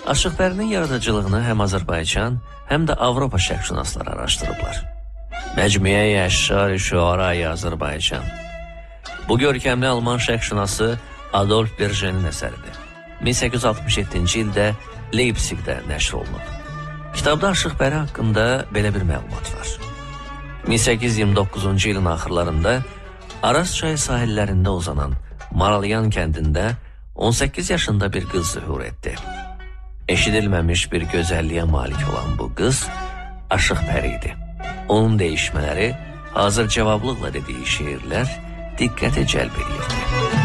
Aşıq Pərinin yaradıcılığını həm Azərbaycan, həm də Avropa şərqşünasları araşdırıblar. Məcmuə-i Əşşar-ı Şüara-i Azərbaycan. Bu görkəmli Alman şərqşünası Adolf Berjenin əsəridir. 1867-ci ildə Leipzigdə nəşr olunub. Kitabda Aşıq Pəri haqqında belə bir məlumat var. 1829-cu ilin axırlarında Araz çayı sahillərində uzanan Maralyan kəndində 18 yaşında bir qız zühur etdi. Eşidilməmiş bir gözəlliyə malik olan bu qız Aşıq Pəri idi. Onun dəyişmələri, hazır cavablıqla dediyi şeirlər diqqəti cəlb edirdi.